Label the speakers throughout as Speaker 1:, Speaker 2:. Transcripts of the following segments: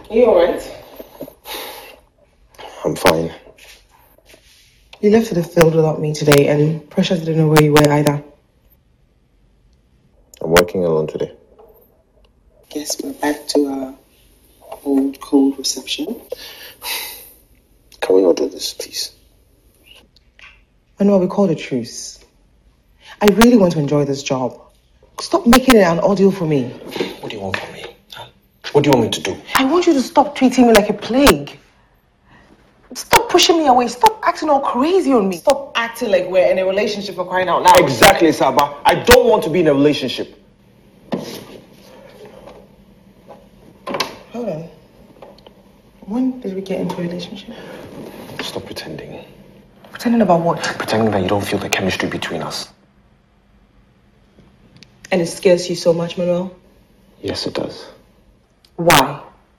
Speaker 1: Are you alright?
Speaker 2: I'm fine.
Speaker 1: You left for the field without me today, and Precious didn't know where you were either.
Speaker 2: I'm working alone today.
Speaker 1: Guess we're back to our old cold reception.
Speaker 2: Can we not do this, please?
Speaker 1: Manuel, we called a truce. I really want to enjoy this job. Stop making it an ordeal for me.
Speaker 2: What do you want from me? Huh? What do you want me to do?
Speaker 1: I want you to stop treating me like a plague. Stop pushing me away. Stop acting all crazy on me. Stop acting like we're in a relationship for crying out loud.
Speaker 2: Exactly, Saba. I don't want to be in a relationship.
Speaker 1: Hold on. When did we get into a relationship?
Speaker 2: Stop pretending.
Speaker 1: Pretending about what?
Speaker 2: Pretending that you don't feel the chemistry between us.
Speaker 1: And it scares you so much, Manuel?
Speaker 2: Yes, it does.
Speaker 1: Why?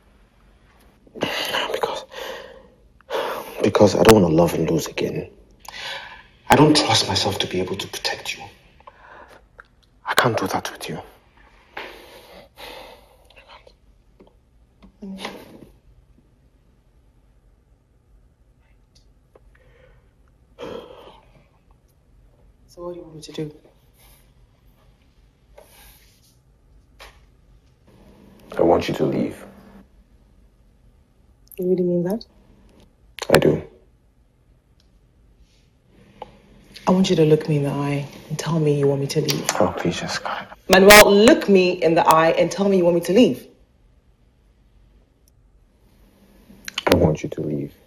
Speaker 2: Because I don't want to love and lose again. I don't trust myself to be able to protect you. I can't do that with you.
Speaker 1: So what do you want me to do?
Speaker 2: I want you to leave.
Speaker 1: You really mean that?
Speaker 2: I do.
Speaker 1: I want you to look me in the eye and tell me you want me to leave.
Speaker 2: Oh, please, Jessica.
Speaker 1: Manuel, look me in the eye and tell me you want me to leave.
Speaker 2: I want you to leave.